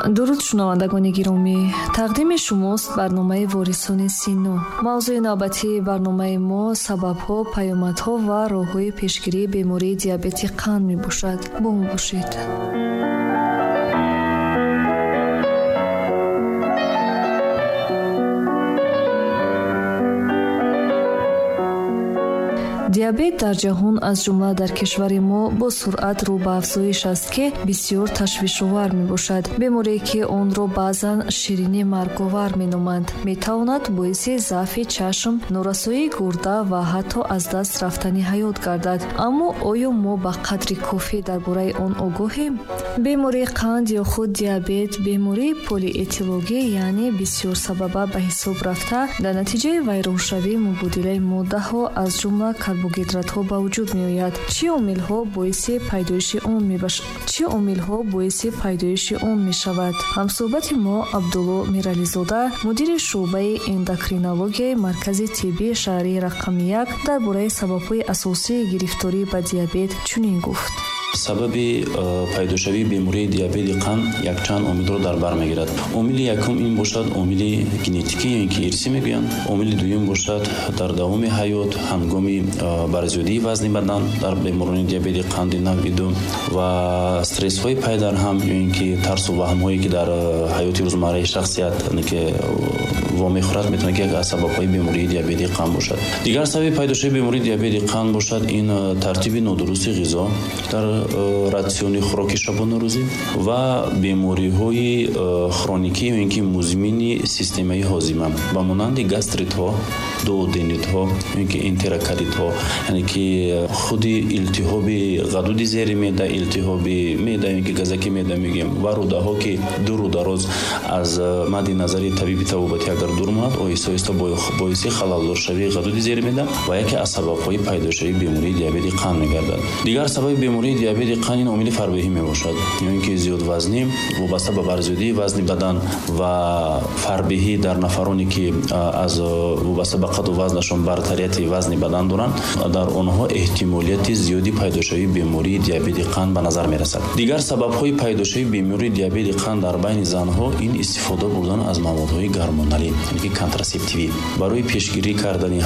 درود شنوندگان گرامی، تقدیم شماست برنامه وارثان سینو. موضوع نوبتی برنامه ما سبب‌ها، پیامدها و راه‌های پیشگیری بیماری دیابت قند میباشد. با ما باشید. دیابت در جهان از جمله در کشور ما با سرعت رو به افزایش است که بسیار تشویش‌آور میباشد. بیماری که آن را بعضا شیرینی مرگ‌آور مینامند میتواند باعث ضعف چشم، نورسایی گرده و حتی از دست رفتن حیات گردد. اما آیا ما به قدر کافی درباره آن آگاهیم؟ بیماری قند یا خود دیابت بیماری پلی اتیلوژی یعنی بسیار سببه به حساب رفته در نتیجه ویرانشوی مبادله ماده ها از جمله کربوهیدرات ها به وجود می آید. چه عامل ها باعث پیدایش آن می شود؟ همصحبت ما عبدالله میرعلی زاده، مدیر شعبه اندوکرینولوژی مرکز طبی شهری رقم 1 درباره سبب‌های اساسی گرفتاری به دیابت چنین گفت. سبب پیداشوی بیماری دیابت قند یک چند عامل را در بر میگیرد. عامل یکم این باشد عامل ژنتیکی یا اینکه ارثی میگویند. عامل دوم باشد در دوام حیات هنگام برزیادی وزن بدن در بیماران دیابت قند نوع 2 و استرس های پای در هم یا اینکه ترس و وهم هایی که در حیات روزمره شخصیت که وامی خورد میتونه که از سبب های بیماری دیابت قند باشد. دیگر سبب پیداشوی بیماری دیابت قند باشد این ترتیب نادرست غذا در راسیون خوراکی شبانه روزی و بیماری های کرونیکی یا اینکه مزمن سیستم هاضمه با مانند گاستریت ها، دوودنیت ها، اینکه انتراکاریت ها، یعنی که خود التهاب غدود زیر معده، التهاب معده اینکه گازکی معده میگیم و روده ها که دور و دراز از مد نظر طبیب طبابتی اگر دور ماند آهسته آهسته باعث خلل شوی غدود زیر معده و یکی از سبب‌های پیدایش بیماری دیابت قند میگردد. دیگر سبب بیماری دیابت قند عامل فربهی می باشد، یعنی اینکه زیاد وزنی وابسته به برزیادی وزن بدن و فربهی در نفرانی که از وابسته به قد و وزنشان برتریت وزن بدن دارند در آنها احتمالیت زیادی پیدایش بیماری دیابت قند به نظر می رسد. دیگر سبب‌های پیدایش بیماری دیابت قند در بین زنها این استفاده بردن از موادهای هورمونالی یعنی که کانتراسپتیوی برای پیشگیری کردن